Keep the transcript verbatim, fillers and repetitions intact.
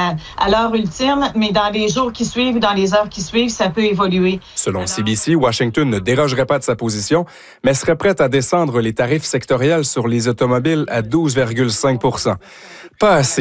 à, à l'heure ultime, mais dans les jours qui suivent, dans les heures qui suivent, ça peut évoluer. Selon Alors... C B C, Washington ne dérogerait pas de sa position, mais serait prête à descendre les tarifs sectoriels sur les automobiles à douze virgule cinq pour cent. Pas assez.